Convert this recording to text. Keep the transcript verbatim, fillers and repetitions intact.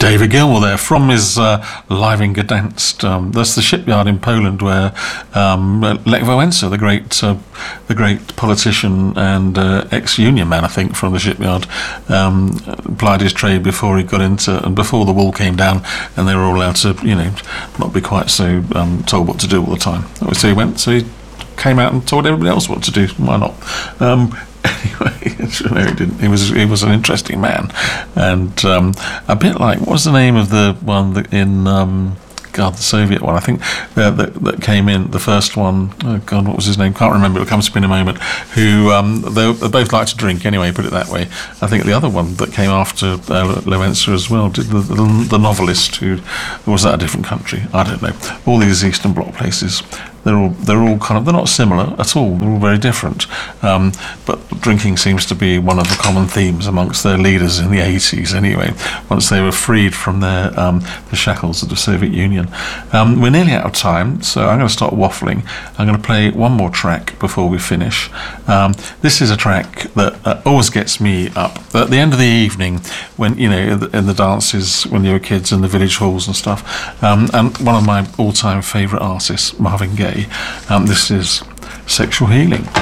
David Gilmour there from his uh, Live in Gdansk. Um, that's the shipyard in Poland where um, Lech Wałęsa, the great, uh, the great politician and uh, ex-union man, I think, from the shipyard, um, plied his trade before he got into, and before the wall came down, and they were all allowed to, you know, not be quite so um, told what to do all the time. So he went, so he came out and told everybody else what to do. Why not? Um, Anyway, no, he didn't. He was he was an interesting man, and um, a bit like, what was the name of the one that in um, God, the Soviet one, I think, uh, that that came in, the first one. Oh God, what was his name? Can't remember. It'll come to me in a moment. Who um, they, they both like to drink anyway. Put it that way. I think the other one that came after uh, Wałęsa as well, did the, the the novelist who, or was that a different country? I don't know. All these Eastern Bloc places. They're all they're all kind of they're not similar at all. They're all very different. Um, but drinking seems to be one of the common themes amongst their leaders in the eighties. Anyway, once they were freed from their um, the shackles of the Soviet Union, um, we're nearly out of time. So I'm going to start waffling. I'm going to play one more track before we finish. Um, this is a track that uh, always gets me up at the end of the evening when, you know, in the, in the dances when you were kids in the village halls and stuff. Um, and one of my all-time favourite artists, Marvin Gaye. Um, this is Sexual Healing.